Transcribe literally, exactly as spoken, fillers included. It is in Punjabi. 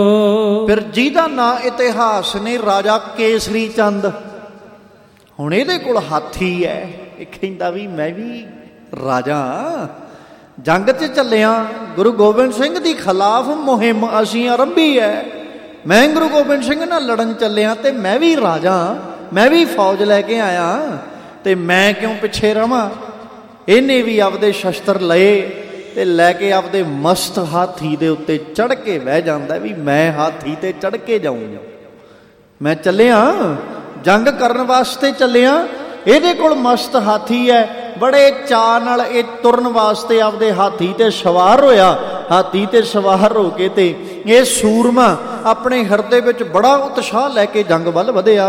ਫਿਰ ਜਿਹਦਾ ਨਾਂ ਇਤਿਹਾਸ ਨੇ ਰਾਜਾ ਕੇਸਰੀ ਚੰਦ, ਹੁਣ ਇਹਦੇ ਕੋਲ ਹਾਥੀ ਹੈ। ਇਹ ਕਹਿੰਦਾ ਵੀ ਮੈਂ ਵੀ ਰਾਜਾ, ਜੰਗ 'ਚ ਚੱਲਿਆ, ਗੁਰੂ ਗੋਬਿੰਦ ਸਿੰਘ ਦੀ ਖਿਲਾਫ ਮੁਹਿੰਮ ਅਸੀਂ ਆਰੰਭੀ ਹੈ। ਮੈਂ ਗੁਰੂ ਗੋਬਿੰਦ ਸਿੰਘ ਨਾਲ ਲੜਨ ਚੱਲਿਆ ਅਤੇ ਮੈਂ ਵੀ ਰਾਜਾ, ਮੈਂ ਵੀ ਫੌਜ ਲੈ ਕੇ ਆਇਆ ਅਤੇ ਮੈਂ ਕਿਉਂ ਪਿੱਛੇ ਰਵਾਂ। ਇਹਨੇ ਵੀ ਆਪਦੇ ਸ਼ਸਤਰ ਲਏ ਅਤੇ ਲੈ ਕੇ ਆਪਦੇ ਮਸਤ ਹਾਥੀ ਦੇ ਉੱਤੇ ਚੜ੍ਹ ਕੇ ਬਹਿ ਜਾਂਦਾ ਵੀ ਮੈਂ ਹਾਥੀ 'ਤੇ ਚੜ੍ਹ ਕੇ ਜਾਊਂਗਾ, ਮੈਂ ਚੱਲਿਆ ਜੰਗ ਕਰਨ ਵਾਸਤੇ ਚੱਲਿਆ। ਇਹਦੇ ਕੋਲ ਮਸਤ ਹਾਥੀ ਹੈ, ਬੜੇ ਚਾਅ ਨਾਲ ਇਹ ਤੁਰਨ ਵਾਸਤੇ ਆਪਦੇ ਹਾਥੀ 'ਤੇ ਸਵਾਰ ਹੋਇਆ। ਹਾਥੀ 'ਤੇ ਸਵਾਰ ਹੋ ਕੇ ਤੇ ਇਹ ਸੂਰਮਾ ਆਪਣੇ ਹਿਰਦੇ ਵਿੱਚ ਬੜਾ ਉਤਸ਼ਾਹ ਲੈ ਕੇ ਜੰਗ ਵੱਲ ਵਧਿਆ।